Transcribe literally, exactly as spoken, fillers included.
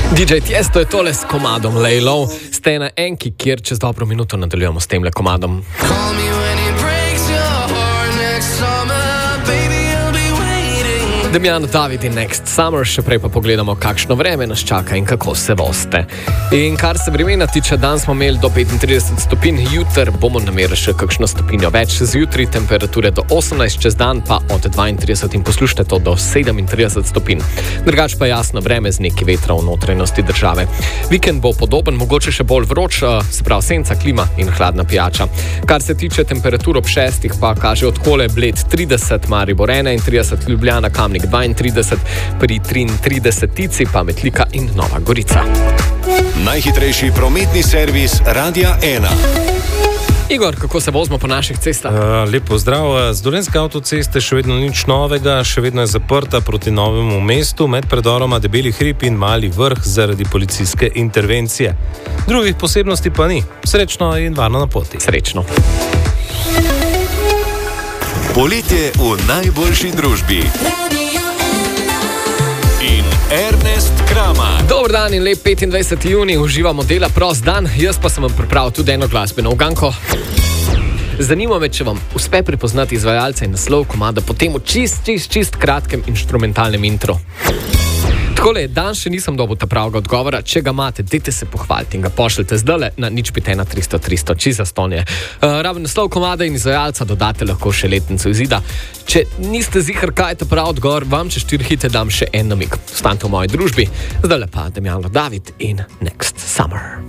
D J Tiesto je tole s komadom Lay Low. Ste na enki, kjer čez dobro minuto nadaljujemo s temle komadom. Damjano David in Next Summer, še prej pa pogledamo, kakšno vreme nas čaka in kako se boste. In kar se vremena tiče, dan smo imeli do petintrideset stopinj, jutr bomo namerili še kakšno stopinjo več, zjutraj temperature do osemnajst, čez dan pa od dvaintrideset in poslušajte to do sedemintrideset stopinj. Drugač pa jasno vreme z neki vetra v notranjosti države. Vikend bo podoben, mogoče še bolj vroč, se pravi senca, klima in hladna pijača. Kar se tiče temperatur ob šestih, pa kaže odkole Bled trideset, Maribor enaintrideset, Ljubljana, Kamnik dvaintrideset, pri triintridesetici pa Metlika in Nova Gorica. Najhitrejši prometni servis Radia ena. Igor, kako se vozimo po naših cestah? Uh, lep pozdrav. Z Dolenjske avtoceste še vedno nič novega, še vedno je zaprta proti Novemu mestu med predoroma Debeli hrib in Mali vrh zaradi policijske intervencije. Drugih posebnosti pa ni. Srečno in varno na poti. Srečno. Poletje v najboljši družbi. In Ernest Krama. Dober dan in lep petindvajseti junij, uživamo dela prost dan, jaz pa sem vam pripravil tudi eno glasbeno uganko. Zanima me, če vam uspe prepoznati izvajalca in naslov komada po temu čist, čist, čist kratkem inštrumentalnem intro. Takole, dan še nisem dobil ta pravega odgovora, če ga imate, dajte se pohvaliti in ga pošljite zdajle na nič pet ena tristo tristo, čisto zastonje. Uh, Raven naslov komada in izvajalca dodate lahko še letnico izida. Če niste zihar, kaj je ta prav odgovor, vam če štiri hite dam še en namig. Ostanite v moji družbi, zdajle pa Damjano David in Next Summer.